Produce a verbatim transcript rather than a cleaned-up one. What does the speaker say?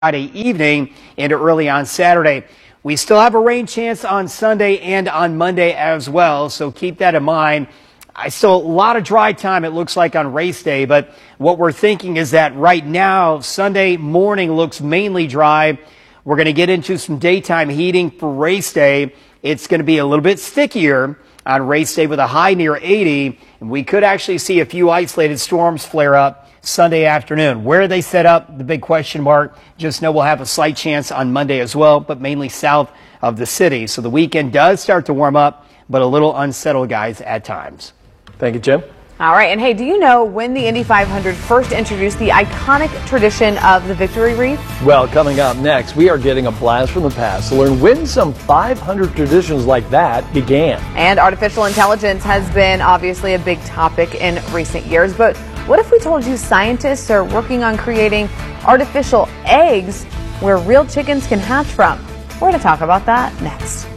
Friday evening into early on Saturday. We still have a rain chance on Sunday and on Monday as well, so keep that in mind. I still a lot of dry time, it looks like, on race day, but what we're thinking is that right now, Sunday morning looks mainly dry. We're going to get into some daytime heating for race day. It's going to be a little bit stickier on race day with a high near eighty, and we could actually see a few isolated storms flare up Sunday afternoon. Where they set up, the big question mark. Just know we'll have a slight chance on Monday as well, but mainly south of the city. So the weekend does start to warm up, but a little unsettled, guys, at times. Thank you, Jim. All right, and hey, do you know when the Indy five hundred first introduced the iconic tradition of the Victory Wreath? Well, coming up next, we are getting a blast from the past to learn when some five hundred traditions like that began. And artificial intelligence has been obviously a big topic in recent years, but what if we told you scientists are working on creating artificial eggs where real chickens can hatch from? We're going to talk about that next.